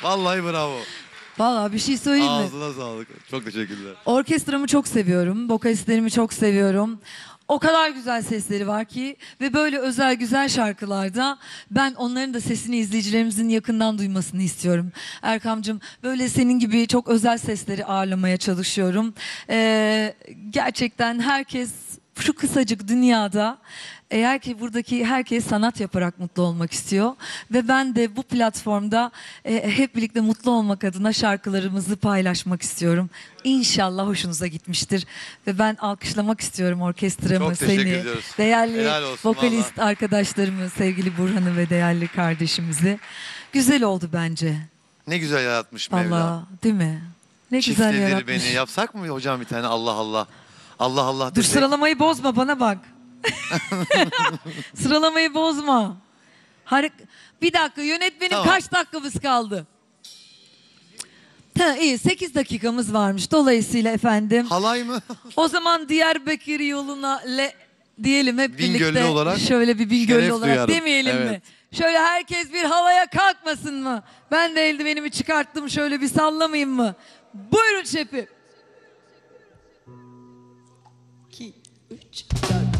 Vallahi bravo. Vallahi bir şey söyleyeyim mi? Ağzına sağlık. Çok teşekkürler. Orkestramı çok seviyorum. Vokalistlerimi çok seviyorum. O kadar güzel sesleri var ki ve böyle özel güzel şarkılarda ben onların da sesini izleyicilerimizin yakından duymasını istiyorum. Erkam'cığım böyle senin gibi çok özel sesleri ağırlamaya çalışıyorum. Gerçekten herkes şu kısacık dünyada eğer ki buradaki herkes sanat yaparak mutlu olmak istiyor ve ben de bu platformda hep birlikte mutlu olmak adına şarkılarımızı paylaşmak istiyorum. İnşallah hoşunuza gitmiştir ve ben alkışlamak istiyorum orkestramı, Çok teşekkür seni, ediyoruz. değerli Helal olsun vokalist arkadaşlarımı, sevgili Burhan'ı ve değerli kardeşimizi. Güzel oldu bence. Ne güzel yaratmış Mevla. Vallahi değil mi? Ne güzel Çiftledir yaratmış. beni. Yapsak mı hocam bir tane Allah Allah? Allah Allah Dur desek. sıralamayı bozma bana bak. Sıralamayı bozma. Bir dakika yönetmenim Tamam. kaç dakikamız kaldı? Ha, iyi 8 dakikamız varmış. Dolayısıyla efendim. Halay mı? O zaman Diyarbakır yoluna diyelim hep Bingöl'lü birlikte. olarak Şöyle bir Bingöl'lü şeref olarak duyarım. demeyelim mi? Evet. Şöyle herkes bir havaya kalkmasın mı? Ben de eldivenimi çıkarttım şöyle bir sallamayayım mı? Buyurun şefim. 2, 3, 4.